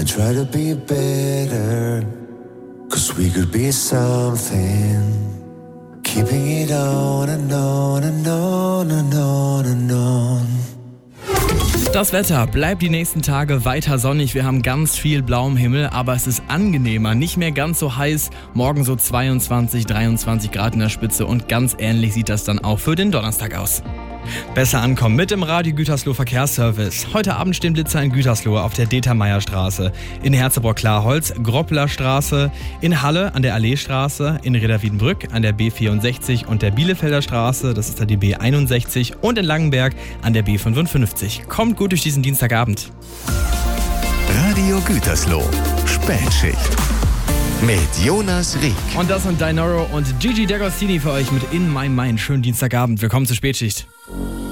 try to be better, 'cause we could be something. Keeping it on and on and on and on and on. Das Wetter bleibt die nächsten Tage weiter sonnig. Wir haben ganz viel blauem Himmel, aber es ist angenehmer, nicht mehr ganz so heiß. Morgen so 22, 23 Grad in der Spitze und ganz ähnlich sieht das dann auch für den Donnerstag aus. Besser ankommen mit dem Radio Gütersloh Verkehrsservice. Heute Abend stehen Blitzer in Gütersloh auf der Determeierstraße, in Herzebrock-Klarholz, Gropplerstraße, in Halle an der Alleestraße, in Reda-Wiedenbrück an der B64 und der Bielefelder Straße, das ist da die B61, und in Langenberg an der B55. Kommt gut durch diesen Dienstagabend. Radio Gütersloh, Spätschicht. Mit Jonas Rieck. Und das sind Dinoro und Gigi D'Agostini für euch mit In My Mind. Schönen Dienstagabend. Willkommen zur Spätschicht.